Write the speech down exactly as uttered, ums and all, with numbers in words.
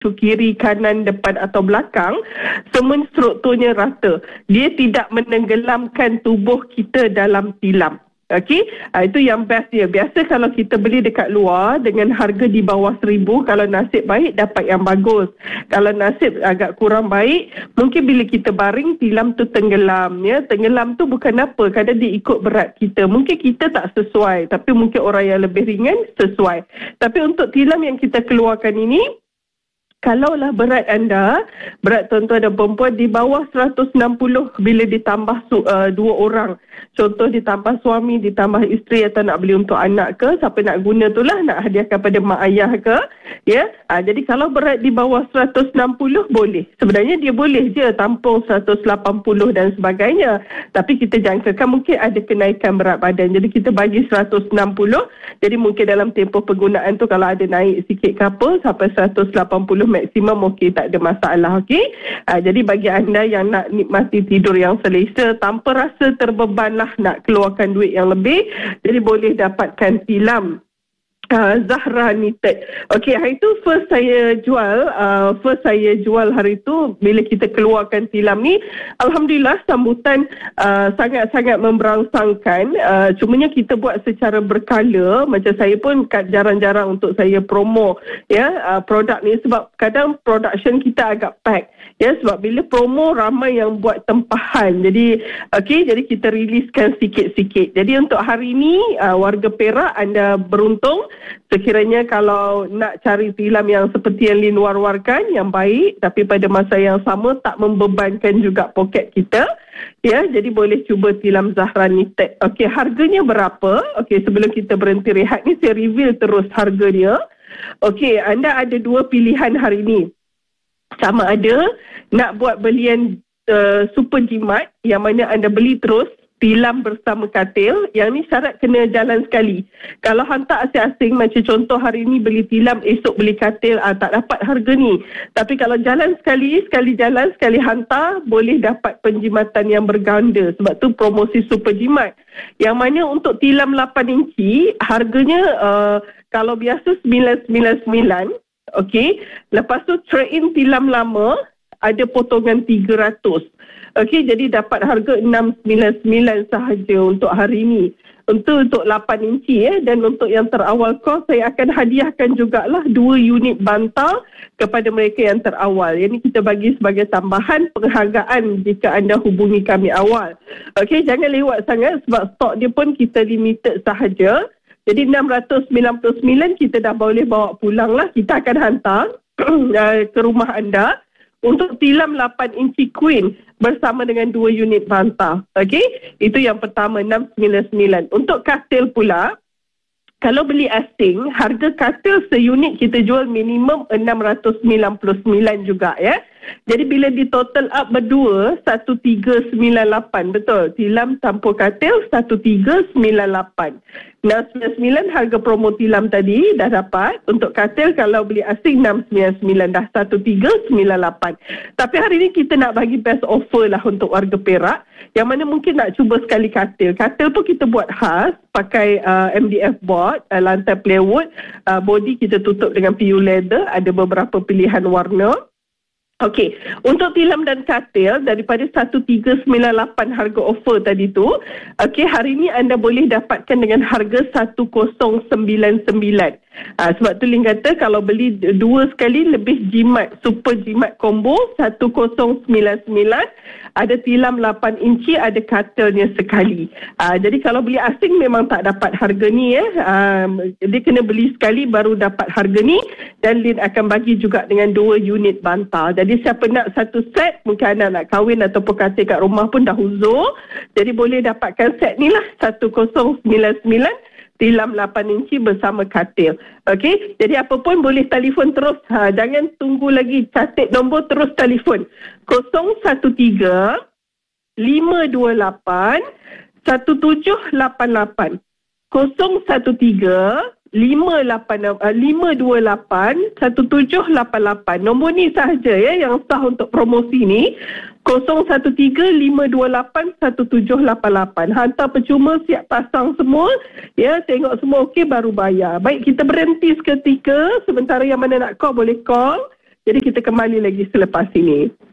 kiri, kanan, depan atau belakang, semua strukturnya rata. Dia tidak menenggelamkan tubuh kita dalam tilam. Okey, ha, itu yang best dia. Biasa kalau kita beli dekat luar dengan harga di bawah seribu, kalau nasib baik dapat yang bagus. Kalau nasib agak kurang baik, mungkin bila kita baring tilam tu tenggelam. Ya, tenggelam tu bukan apa, kadang dia ikut berat kita. Mungkin kita tak sesuai, tapi mungkin orang yang lebih ringan sesuai. Tapi untuk tilam yang kita keluarkan ini, kalaulah berat anda, berat tuan-tuan dan perempuan di bawah seratus enam puluh bila ditambah uh, dua orang. Contoh ditambah suami, ditambah isteri atau nak beli untuk anak ke, siapa nak guna tu lah, nak hadiahkan pada mak ayah ke. Ya, ha, jadi kalau berat di bawah seratus enam puluh boleh. Sebenarnya dia boleh je tampung seratus lapan puluh dan sebagainya. Tapi kita jangkakan mungkin ada kenaikan berat badan. Jadi kita bagi seratus enam puluh. Jadi mungkin dalam tempoh penggunaan tu kalau ada naik sikit ke apa, sampai seratus lapan puluh maksimum, okey, tak ada masalah. Okey, ha, jadi bagi anda yang nak nikmati tidur yang selesa tanpa rasa terbeban lah nak keluarkan duit yang lebih, jadi boleh dapatkan tilam Uh, Zahra Knitted. Okey, hari tu first saya jual, uh, first saya jual hari tu bila kita keluarkan tilam ni. Alhamdulillah sambutan uh, sangat-sangat memberangsangkan. Uh, cumanya kita buat secara berkala. Macam saya pun jarang-jarang untuk saya promo ya uh, produk ni, sebab kadang production kita agak pack. Ya, sebab bila promo ramai yang buat tempahan. Jadi okey, jadi kita riliskan sikit-sikit. Jadi untuk hari ni uh, warga Perak, anda beruntung. Sekiranya kalau nak cari tilam yang seperti yang Lin war-warkan, yang baik, tapi pada masa yang sama tak membebankan juga poket kita, ya, jadi boleh cuba tilam Zahra Knitted. Okey, harganya berapa? Okey, sebelum kita berhenti rehat ni, saya reveal terus harga dia. Okey, anda ada dua pilihan hari ni. Sama ada nak buat belian uh, super jimat, yang mana anda beli terus tilam bersama katil. Yang ni syarat kena jalan sekali. Kalau hantar asing-asing, macam contoh hari ni beli tilam, esok beli katil, ah, tak dapat harga ni. Tapi kalau jalan sekali, sekali jalan, sekali hantar, boleh dapat penjimatan yang berganda. Sebab tu promosi super jimat. Yang mana untuk tilam lapan inci, harganya uh, kalau biasa sembilan sembilan sembilan. Okey, lepas tu trade-in tilam lama, ada potongan tiga ratus. Okey, jadi dapat harga enam sembilan sembilan sahaja untuk hari ini. Untuk untuk lapan inci ya, dan untuk yang terawal kos, saya akan hadiahkan jugalah dua unit bantal kepada mereka yang terawal. Yang ini kita bagi sebagai tambahan penghargaan jika anda hubungi kami awal. Okey, jangan lewat sangat sebab stok dia pun kita limited sahaja. Jadi enam ratus sembilan puluh sembilan kita dah boleh bawa pulang lah. Kita akan hantar ke rumah anda untuk tilam lapan inci queen bersama dengan dua unit bantal. Okey, itu yang pertama, enam sembilan sembilan. Untuk katil pula, kalau beli asing, harga katil seunit kita jual minimum enam ratus sembilan puluh sembilan juga ya. Jadi bila di total up berdua, seribu tiga ratus sembilan puluh lapan. Betul, tilam campur katil seribu tiga ratus sembilan puluh lapan. enam sembilan sembilan harga promo tilam tadi dah dapat. Untuk katil kalau beli asing enam sembilan sembilan, dah seribu tiga ratus sembilan puluh lapan. Tapi hari ni kita nak bagi best offer lah untuk warga Perak, yang mana mungkin nak cuba sekali katil. Katil tu kita buat khas, pakai uh, M D F board, uh, lantai plywood, uh, body kita tutup dengan P U leather, ada beberapa pilihan warna. Okey, untuk tilam dan katil daripada seribu tiga ratus sembilan puluh lapan harga offer tadi tu, okey, hari ni anda boleh dapatkan dengan harga seribu sembilan puluh sembilan. Ha, sebab tu Lin kata kalau beli dua sekali lebih jimat, super jimat combo seribu sembilan puluh sembilan, ada tilam lapan inci, ada katilnya sekali. Ha, jadi kalau beli asing memang tak dapat harga ni ya. Ha, dia kena beli sekali baru dapat harga ni, dan Lin akan bagi juga dengan dua unit bantal. Jadi siapa nak satu set, mungkin anak nak kahwin ataupun katil kat rumah pun dah huzur, jadi boleh dapatkan set ni lah, seribu sembilan puluh sembilan, tilam lapan inci bersama katil. Okey, jadi apa pun boleh telefon terus. Ha, jangan tunggu lagi, catat nombor terus telefon. kosong satu tiga lima dua lapan satu tujuh lapan lapan. kosong satu tiga lima lapan lima dua lapan satu tujuh lapan lapan. Nombor ni sahaja ya yang sah untuk promosi ni. kosong satu tiga lima dua lapan satu tujuh lapan lapan. Hantar percuma, siap pasang semua ya, tengok semua okey baru bayar. Baik, kita berhenti seketika, sementara yang mana nak call boleh call. Jadi kita kembali lagi selepas ini.